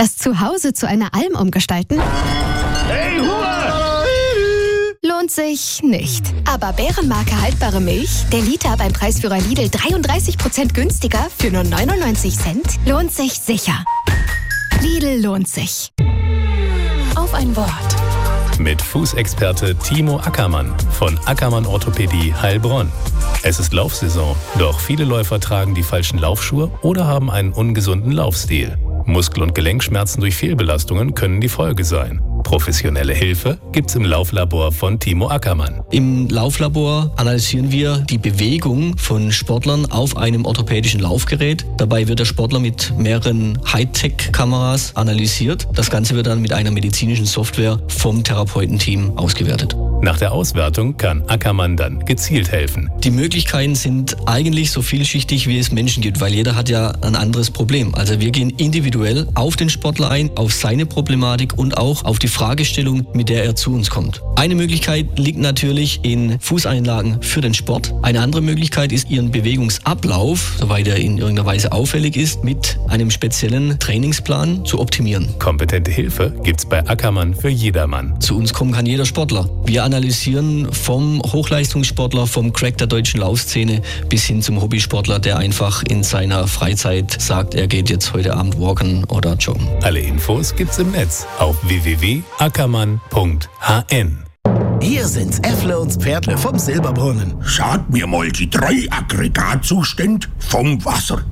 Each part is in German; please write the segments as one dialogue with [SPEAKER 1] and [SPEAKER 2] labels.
[SPEAKER 1] Das Zuhause zu einer Alm umgestalten?
[SPEAKER 2] Hey, Hurra!
[SPEAKER 1] Lohnt sich nicht. Aber Bärenmarke haltbare Milch, der Liter beim Preisführer Lidl 33% günstiger für nur 99 Cent, lohnt sich sicher. Lidl lohnt sich. Auf ein Wort.
[SPEAKER 3] Mit Fußexperte Timo Ackermann von Ackermann Orthopädie Heilbronn. Es ist Laufsaison, doch viele Läufer tragen die falschen Laufschuhe oder haben einen ungesunden Laufstil. Muskel- und Gelenkschmerzen durch Fehlbelastungen können die Folge sein. Professionelle Hilfe gibt's im Lauflabor von Timo Ackermann.
[SPEAKER 4] Im Lauflabor analysieren wir die Bewegung von Sportlern auf einem orthopädischen Laufgerät. Dabei wird der Sportler mit mehreren Hightech-Kameras analysiert. Das Ganze wird dann mit einer medizinischen Software vom Therapeutenteam ausgewertet.
[SPEAKER 3] Nach der Auswertung kann Ackermann dann gezielt helfen.
[SPEAKER 4] Die Möglichkeiten sind eigentlich so vielschichtig, wie es Menschen gibt, weil jeder hat ja ein anderes Problem. Also wir gehen individuell auf den Sportler ein, auf seine Problematik und auch auf die Fragestellung, mit der er zu uns kommt. Eine Möglichkeit liegt natürlich in Fußeinlagen für den Sport. Eine andere Möglichkeit ist, ihren Bewegungsablauf, soweit er in irgendeiner Weise auffällig ist, mit einem speziellen Trainingsplan zu optimieren.
[SPEAKER 3] Kompetente Hilfe gibt's bei Ackermann für jedermann.
[SPEAKER 4] Zu uns kommen kann jeder Sportler. Wir analysieren vom Hochleistungssportler, vom Crack der deutschen Laufszene bis hin zum Hobbysportler, der einfach in seiner Freizeit sagt, er geht jetzt heute Abend walken oder joggen.
[SPEAKER 3] Alle Infos gibt's im Netz auf www.ackermann.hn.
[SPEAKER 5] Hier sind's Äffle und Pferdle vom Silberbrunnen.
[SPEAKER 2] Schaut mir mal die 3 Aggregatzustände vom Wasser.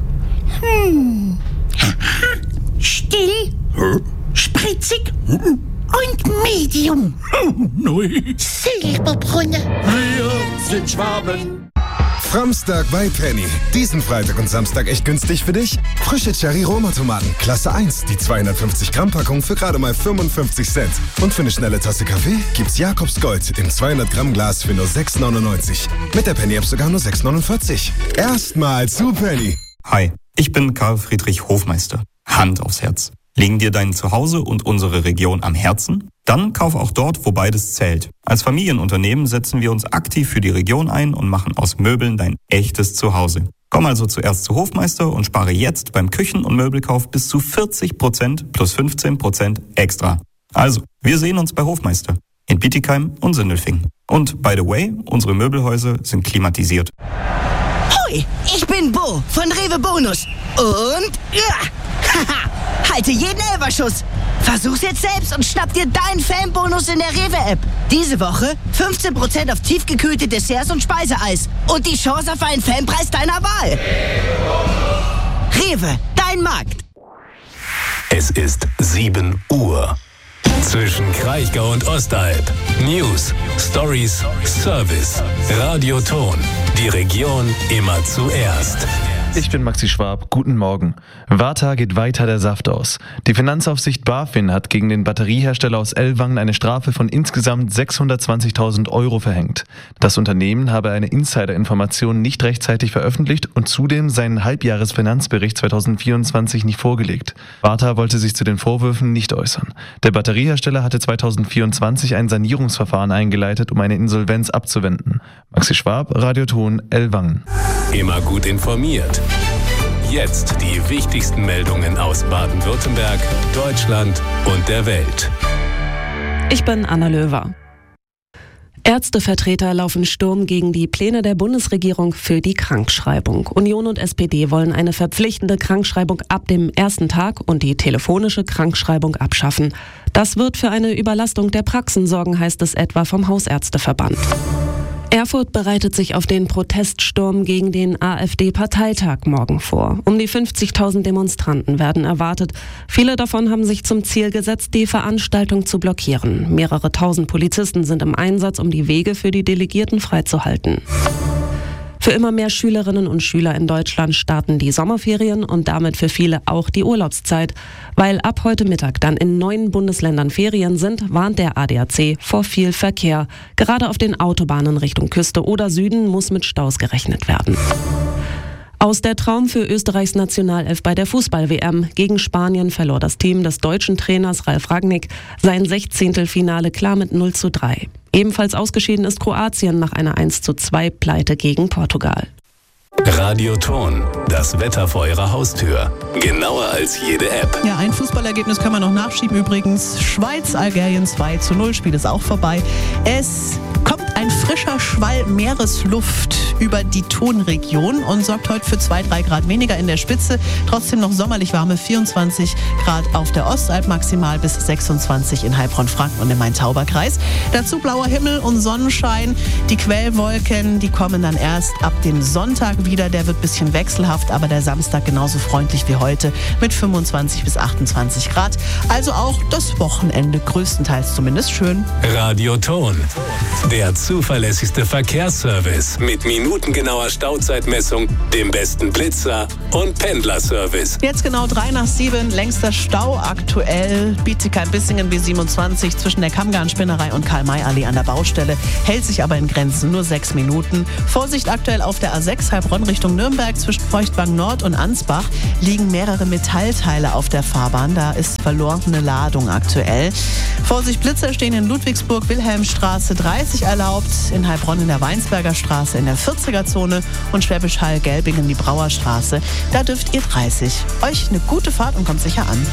[SPEAKER 6] Still, spritzig und medium.
[SPEAKER 2] Neu.
[SPEAKER 6] Silberbrunner.
[SPEAKER 2] Wir sind Schwaben.
[SPEAKER 7] Framstag bei Penny. Diesen Freitag und Samstag echt günstig für dich. Frische Cherry-Roma-Tomaten, Klasse 1. Die 250-Gramm-Packung für gerade mal 55 Cent. Und für eine schnelle Tasse Kaffee gibt's Jakobs Gold im 200-Gramm-Glas für nur 6,99. Mit der Penny-App sogar nur 6,49. Erstmal zu Penny.
[SPEAKER 8] Hi, ich bin Karl Friedrich Hofmeister. Hand aufs Herz. Liegen dir dein Zuhause und unsere Region am Herzen? Dann kauf auch dort, wo beides zählt. Als Familienunternehmen setzen wir uns aktiv für die Region ein und machen aus Möbeln dein echtes Zuhause. Komm also zuerst zu Hofmeister und spare jetzt beim Küchen- und Möbelkauf bis zu 40% plus 15% extra. Also, wir sehen uns bei Hofmeister in Bietigheim und Sindelfingen. Und by the way, unsere Möbelhäuser sind klimatisiert.
[SPEAKER 6] Hoi, ich bin Bo von Rewe Bonus. Und halte jeden Elferschuss. Versuch's jetzt selbst und schnapp dir deinen Fanbonus in der Rewe-App. Diese Woche 15% auf tiefgekühlte Desserts und Speiseeis. Und die Chance auf einen Fanpreis deiner Wahl. Rewe, dein Markt.
[SPEAKER 3] Es ist 7 Uhr. Zwischen Kraichgau und Ostalb. News, Stories, Service, Radioton. Die Region immer zuerst.
[SPEAKER 9] Ich bin Maxi Schwab, guten Morgen. Warta geht weiter der Saft aus. Die Finanzaufsicht BaFin hat gegen den Batteriehersteller aus Ellwangen eine Strafe von insgesamt 620.000 Euro verhängt. Das Unternehmen habe eine Insider-Information nicht rechtzeitig veröffentlicht und zudem seinen Halbjahresfinanzbericht 2024 nicht vorgelegt. Warta wollte sich zu den Vorwürfen nicht äußern. Der Batteriehersteller hatte 2024 ein Sanierungsverfahren eingeleitet, um eine Insolvenz abzuwenden. Maxi Schwab, Radioton, Ellwangen.
[SPEAKER 3] Immer gut informiert. Jetzt die wichtigsten Meldungen aus Baden-Württemberg, Deutschland und der Welt.
[SPEAKER 10] Ich bin Anna Löwer. Ärztevertreter laufen Sturm gegen die Pläne der Bundesregierung für die Krankschreibung. Union und SPD wollen eine verpflichtende Krankschreibung ab dem ersten Tag und die telefonische Krankschreibung abschaffen. Das wird für eine Überlastung der Praxen sorgen, heißt es etwa vom Hausärzteverband. Erfurt bereitet sich auf den Proteststurm gegen den AfD-Parteitag morgen vor. Um die 50.000 Demonstranten werden erwartet. Viele davon haben sich zum Ziel gesetzt, die Veranstaltung zu blockieren. Mehrere tausend Polizisten sind im Einsatz, um die Wege für die Delegierten freizuhalten. Für immer mehr Schülerinnen und Schüler in Deutschland starten die Sommerferien und damit für viele auch die Urlaubszeit. Weil ab heute Mittag dann in 9 Bundesländern Ferien sind, warnt der ADAC vor viel Verkehr. Gerade auf den Autobahnen Richtung Küste oder Süden muss mit Staus gerechnet werden. Aus der Traum für Österreichs Nationalelf bei der Fußball-WM. Gegen Spanien verlor das Team des deutschen Trainers Ralf Rangnick sein 16. Finale klar mit 0:3. Ebenfalls ausgeschieden ist Kroatien nach einer 1:2 Pleite gegen Portugal.
[SPEAKER 3] Radioton, das Wetter vor eurer Haustür. Genauer als jede App.
[SPEAKER 11] Ja, ein Fußballergebnis können wir noch nachschieben übrigens. Schweiz, Algerien 2:0, Spiel ist auch vorbei. Es kommt ein frischer Schwall Meeresluft über die Tonregion und sorgt heute für 2-3 Grad weniger in der Spitze. Trotzdem noch sommerlich warme 24 Grad auf der Ostalb, maximal bis 26 in Heilbronn-Franken und im Main-Tauber-Kreis. Dazu blauer Himmel und Sonnenschein. Die Quellwolken, die kommen dann erst ab dem Sonntag wieder. Der wird ein bisschen wechselhaft, aber der Samstag genauso freundlich wie heute mit 25 bis 28 Grad. Also auch das Wochenende größtenteils zumindest schön.
[SPEAKER 3] Radioton, der zuverlässigste Verkehrsservice mit minutengenauer Stauzeitmessung, dem besten Blitzer und Pendlerservice.
[SPEAKER 11] Jetzt genau 6:03, längster Stau aktuell. Bietigheim-Bissingen B27 zwischen der Kammgarn-Spinnerei und Karl-May-Allee an der Baustelle. Hält sich aber in Grenzen, nur 6 Minuten. Vorsicht aktuell auf der A6 Heilbronn Richtung Nürnberg. Zwischen Feuchtwang Nord und Ansbach liegen mehrere Metallteile auf der Fahrbahn. Da ist verlorene Ladung aktuell. Vorsicht, Blitzer stehen in Ludwigsburg, Wilhelmstraße 30 erlaubt. In Heilbronn in der Weinsberger Straße in der 40er-Zone und Schwäbisch Hall-Gelbingen die Brauerstraße. Da dürft ihr 30. Euch eine gute Fahrt und kommt sicher an.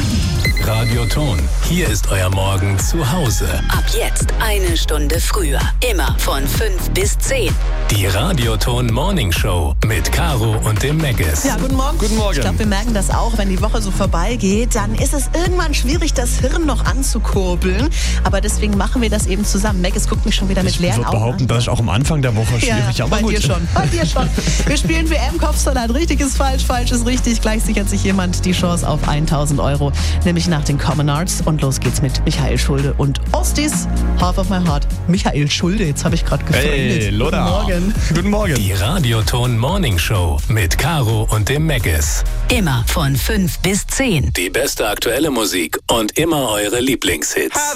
[SPEAKER 3] Radioton, hier ist euer Morgen zu Hause.
[SPEAKER 12] Ab jetzt 1 Stunde früher. Immer von 5 bis 10.
[SPEAKER 3] Die Radioton Morning Show mit Caro und dem Meggis.
[SPEAKER 11] Ja, guten Morgen.
[SPEAKER 9] Guten Morgen.
[SPEAKER 11] Ich glaube, wir merken das auch, wenn die Woche so vorbeigeht, dann ist es irgendwann schwierig, das Hirn noch anzukurbeln. Aber deswegen machen wir das eben zusammen. Meggis guckt mich schon wieder mit leeren Augen.
[SPEAKER 9] Ich würde behaupten, das ist auch am Anfang der Woche schwierig,
[SPEAKER 11] ja,
[SPEAKER 9] aber
[SPEAKER 11] bei
[SPEAKER 9] gut.
[SPEAKER 11] dir schon. Bei dir schon. Wir spielen WM-Kopfsalat. Richtig ist falsch, falsch ist richtig. Gleich sichert sich jemand die Chance auf 1.000 €, nämlich nach den Common Arts. Und los geht's mit Michael Schulde und Ostis, Half of My Heart. Michael Schulde, jetzt habe ich gerade gefreundet.
[SPEAKER 9] Hey, Loda.
[SPEAKER 11] Guten Morgen.
[SPEAKER 9] Guten Morgen.
[SPEAKER 3] Die Radioton Morning Show mit Caro und dem Meggis.
[SPEAKER 12] Immer von 5 bis 10.
[SPEAKER 3] Die beste aktuelle Musik und immer eure Lieblingshits.